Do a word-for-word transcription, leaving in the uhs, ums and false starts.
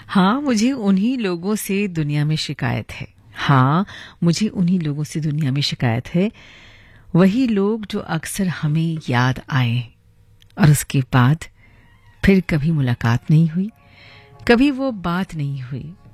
हाँ, मुझे उन्हीं लोगों से दुनिया में शिकायत है। हाँ, मुझे उन्हीं लोगों से दुनिया में शिकायत है। वही लोग जो अक्सर हमें याद आए और उसके बाद फिर कभी मुलाकात नहीं हुई, कभी वो बात नहीं हुई।